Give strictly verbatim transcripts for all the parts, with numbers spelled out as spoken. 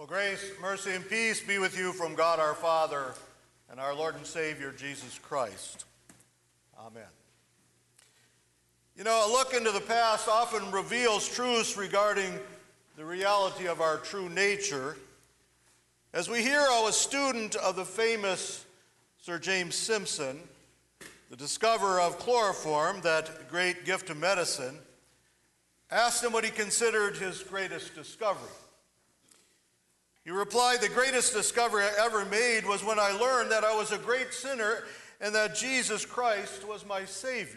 Well, grace, mercy, and peace be with you from God our Father and our Lord and Savior, Jesus Christ. Amen. You know, a look into the past often reveals truths regarding the reality of our true nature. As we hear how a student of the famous Sir James Simpson, the discoverer of chloroform, that great gift of medicine, asked him what he considered his greatest discovery. He replied, "The greatest discovery I ever made was when I learned that I was a great sinner and that Jesus Christ was my Savior."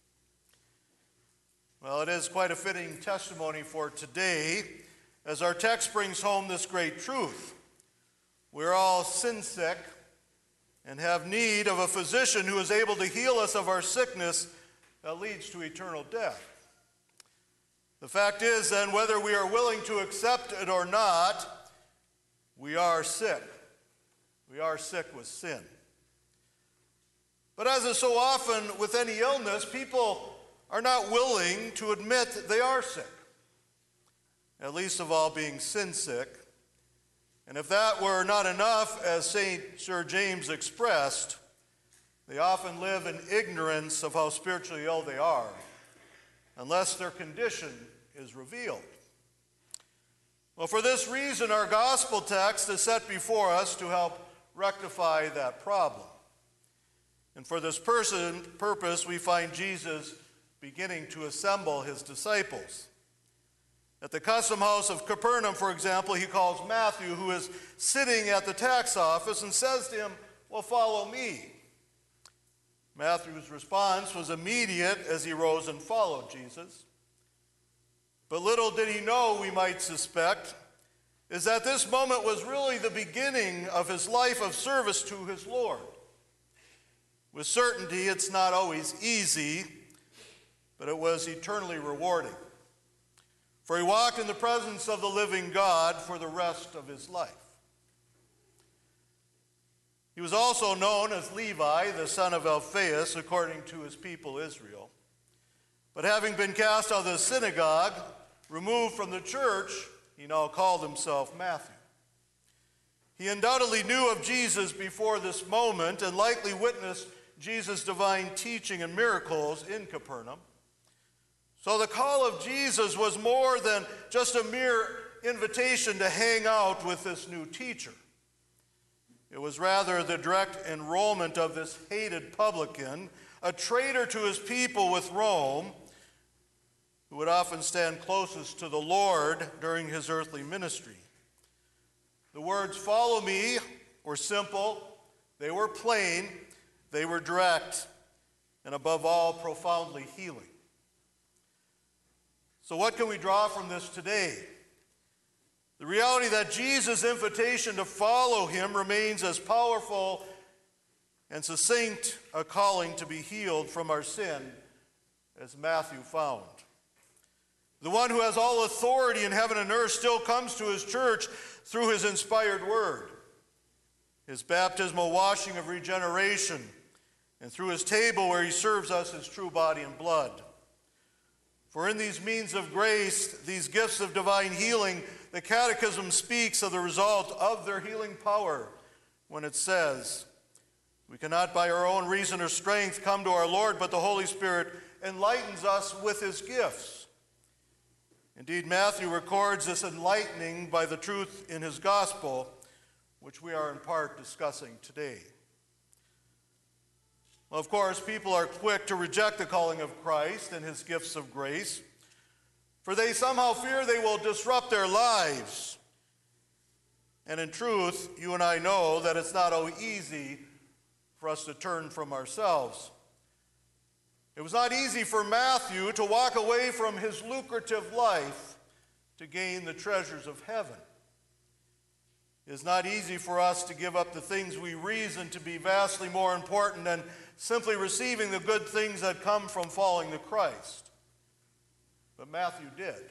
Well, it is quite a fitting testimony for today, as our text brings home this great truth. We're all sin sick and have need of a physician who is able to heal us of our sickness that leads to eternal death. The fact is, then, whether we are willing to accept it or not, we are sick. We are sick with sin. But as is so often with any illness, people are not willing to admit they are sick, at least of all being sin sick. And if that were not enough, as Saint Sir James expressed, they often live in ignorance of how spiritually ill they are, unless their condition is revealed. Well, for this reason, our gospel text is set before us to help rectify that problem. And for this person, purpose, we find Jesus beginning to assemble his disciples. At the custom house of Capernaum, for example, he calls Matthew, who is sitting at the tax office, and says to him, "Well, follow me." Matthew's response was immediate as he rose and followed Jesus. But little did he know, we might suspect, is that this moment was really the beginning of his life of service to his Lord. With certainty, it's not always easy, but it was eternally rewarding. For he walked in the presence of the living God for the rest of his life. He was also known as Levi, the son of Alphaeus, according to his people Israel. But having been cast out of the synagogue, removed from the church, he now called himself Matthew. He undoubtedly knew of Jesus before this moment and likely witnessed Jesus' divine teaching and miracles in Capernaum. So the call of Jesus was more than just a mere invitation to hang out with this new teacher. It was rather the direct enrollment of this hated publican, a traitor to his people with Rome, who would often stand closest to the Lord during his earthly ministry. The words, "Follow me," were simple, they were plain, they were direct, and above all, profoundly healing. So what can we draw from this today? The reality that Jesus' invitation to follow him remains as powerful and succinct a calling to be healed from our sin as Matthew found. The one who has all authority in heaven and earth still comes to his church through his inspired word, his baptismal washing of regeneration, and through his table where he serves us his true body and blood. For in these means of grace, these gifts of divine healing, the Catechism speaks of the result of their healing power when it says, "We cannot by our own reason or strength come to our Lord, but the Holy Spirit enlightens us with his gifts." Indeed, Matthew records this enlightening by the truth in his gospel, which we are in part discussing today. Well, of course, people are quick to reject the calling of Christ and his gifts of grace, for they somehow fear they will disrupt their lives. And in truth, you and I know that it's not always easy for us to turn from ourselves. It was not easy for Matthew to walk away from his lucrative life to gain the treasures of heaven. It is not easy for us to give up the things we reason to be vastly more important than simply receiving the good things that come from following the Christ. But Matthew did.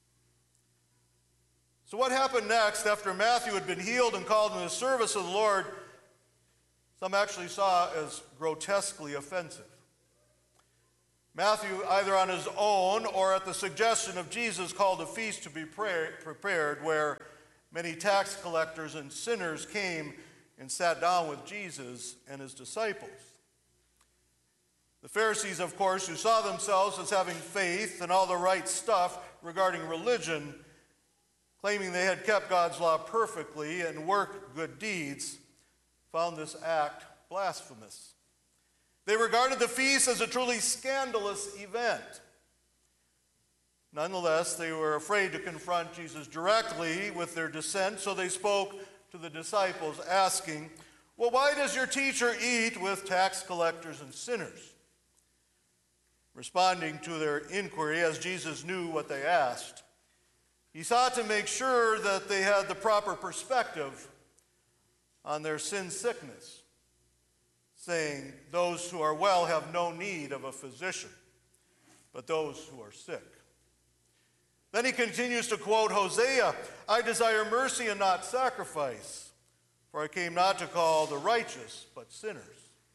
So what happened next after Matthew had been healed and called into the service of the Lord, some actually saw as grotesquely offensive. Matthew, either on his own or at the suggestion of Jesus, called a feast to be prepared where many tax collectors and sinners came and sat down with Jesus and his disciples. The Pharisees, of course, who saw themselves as having faith and all the right stuff regarding religion, claiming they had kept God's law perfectly and worked good deeds, found this act blasphemous. They regarded the feast as a truly scandalous event. Nonetheless, they were afraid to confront Jesus directly with their dissent, so they spoke to the disciples, asking, "Well, why does your teacher eat with tax collectors and sinners?" Responding to their inquiry, as Jesus knew what they asked, he sought to make sure that they had the proper perspective on their sin sickness, saying, "Those who are well have no need of a physician, but those who are sick." Then he continues to quote Hosea, "I desire mercy and not sacrifice, for I came not to call the righteous, but sinners."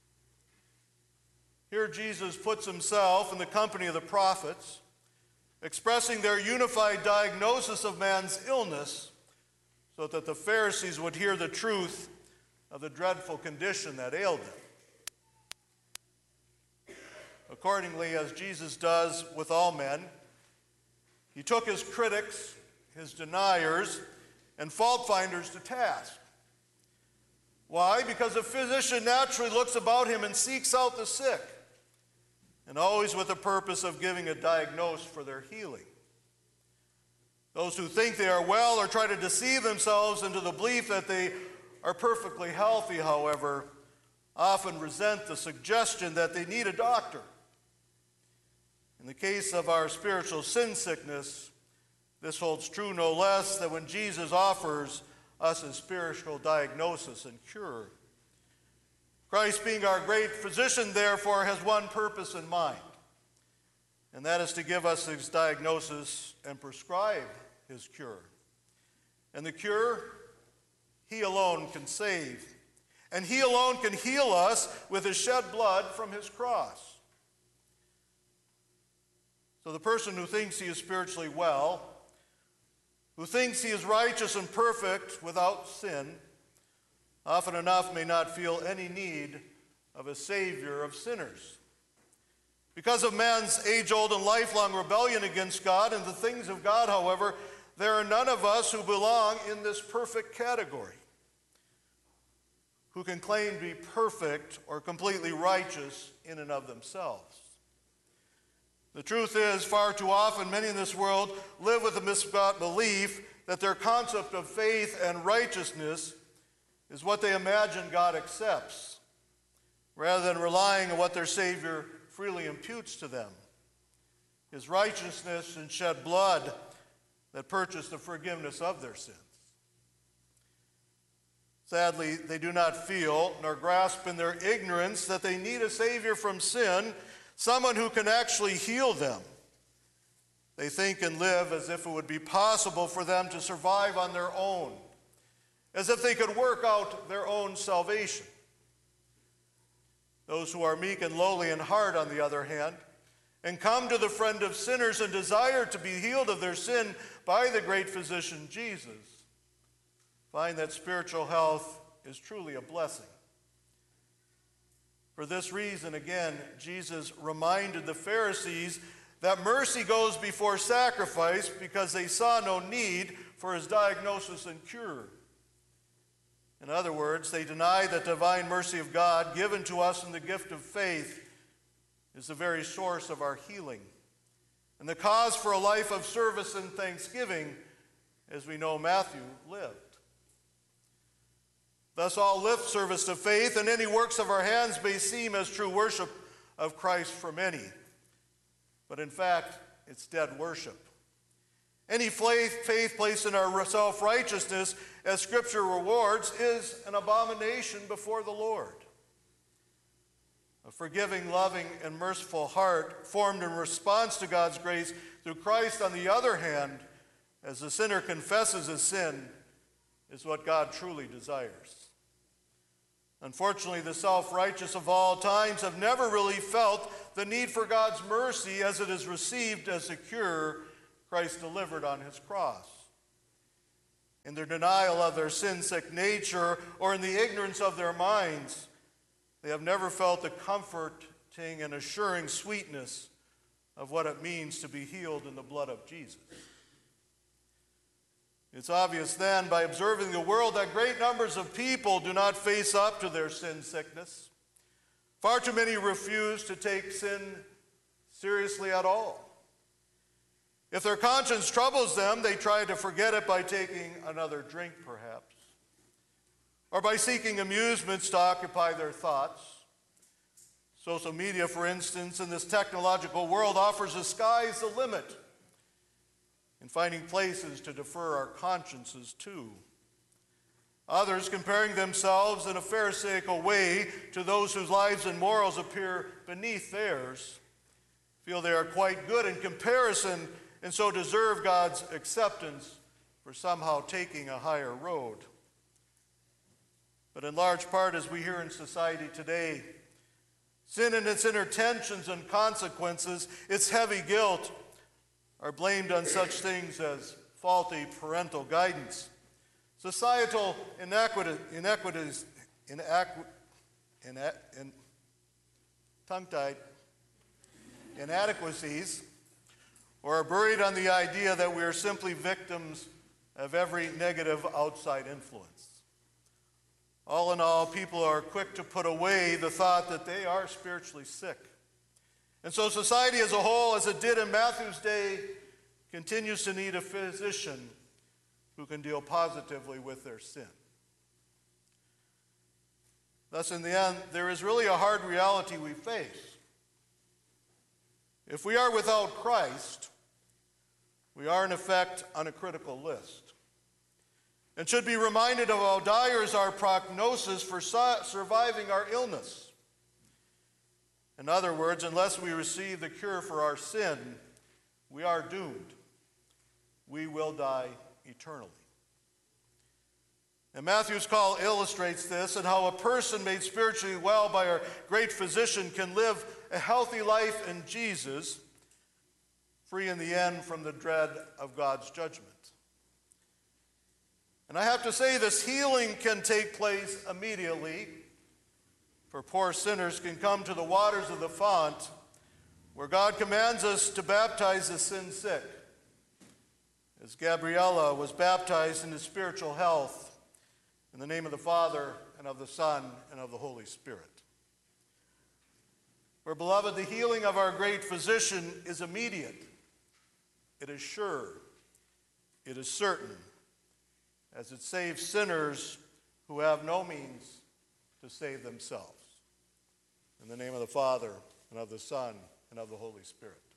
Here Jesus puts himself in the company of the prophets, expressing their unified diagnosis of man's illness so that the Pharisees would hear the truth of the dreadful condition that ailed them. Accordingly, as Jesus does with all men, he took his critics, his deniers, and fault-finders to task. Why? Because a physician naturally looks about him and seeks out the sick, and always with the purpose of giving a diagnosis for their healing. Those who think they are well or try to deceive themselves into the belief that they are perfectly healthy, however, often resent the suggestion that they need a doctor. In the case of our spiritual sin sickness, this holds true no less than when Jesus offers us a spiritual diagnosis and cure. Christ, being our great physician, therefore, has one purpose in mind, and that is to give us his diagnosis and prescribe his cure. And the cure, he alone can save, and he alone can heal us with his shed blood from his cross. So the person who thinks he is spiritually well, who thinks he is righteous and perfect without sin, often enough may not feel any need of a Savior of sinners. Because of man's age-old and lifelong rebellion against God and the things of God, however, there are none of us who belong in this perfect category, who can claim to be perfect or completely righteous in and of themselves. The truth is, far too often, many in this world live with a misguided belief that their concept of faith and righteousness is what they imagine God accepts, rather than relying on what their Savior freely imputes to them, his righteousness and shed blood that purchased the forgiveness of their sins. Sadly, they do not feel nor grasp in their ignorance that they need a Savior from sin, someone who can actually heal them. They think and live as if it would be possible for them to survive on their own, as if they could work out their own salvation. Those who are meek and lowly in heart, on the other hand, and come to the friend of sinners and desire to be healed of their sin by the great physician Jesus, find that spiritual health is truly a blessing. For this reason, again, Jesus reminded the Pharisees that mercy goes before sacrifice because they saw no need for his diagnosis and cure. In other words, they deny that divine mercy of God given to us in the gift of faith is the very source of our healing and the cause for a life of service and thanksgiving, as we know Matthew lived. Thus, all lip service to faith and any works of our hands may seem as true worship of Christ for many, but in fact, it's dead worship. Any faith, faith placed in our self-righteousness, as Scripture rewards, is an abomination before the Lord. A forgiving, loving, and merciful heart formed in response to God's grace through Christ, on the other hand, as the sinner confesses his sin, is what God truly desires. Unfortunately, the self-righteous of all times have never really felt the need for God's mercy as it is received as the cure Christ delivered on his cross. in their denial of their sin-sick nature or in the ignorance of their minds, they have never felt the comforting and assuring sweetness of what it means to be healed in the blood of Jesus. It's obvious then, by observing the world, that great numbers of people do not face up to their sin sickness. Far too many refuse to take sin seriously at all. If their conscience troubles them, they try to forget it by taking another drink, perhaps, or by seeking amusements to occupy their thoughts. Social media, for instance, in this technological world offers the sky's the limit in finding places to defer our consciences to. Others, comparing themselves in a pharisaical way to those whose lives and morals appear beneath theirs, feel they are quite good in comparison and so deserve God's acceptance for somehow taking a higher road. But in large part, as we hear in society today, sin and its inner tensions and consequences, its heavy guilt, are blamed on such things as faulty parental guidance, societal inequity, inequities, inadequ, ina, in, tongue-tied, inadequacies, or are buried on the idea that we are simply victims of every negative outside influence. All in all, people are quick to put away the thought that they are spiritually sick. And so society as a whole, as it did in Matthew's day, continues to need a physician who can deal positively with their sin. Thus, in the end, there is really a hard reality we face. If we are without Christ, we are in effect on a critical list, and should be reminded of how dire is our prognosis for su- surviving our illness. In other words, unless we receive the cure for our sin, we are doomed. We will die eternally. And Matthew's call illustrates this and how a person made spiritually well by our great physician can live a healthy life in Jesus, free in the end from the dread of God's judgment. And I have to say, this healing can take place immediately, for poor sinners can come to the waters of the font where God commands us to baptize the sin sick, as Gabriella was baptized into spiritual health in the name of the Father and of the Son and of the Holy Spirit. For beloved, the healing of our great physician is immediate. It is sure. It is certain, as it saves sinners who have no means to save themselves. In the name of the Father, and of the Son, and of the Holy Spirit.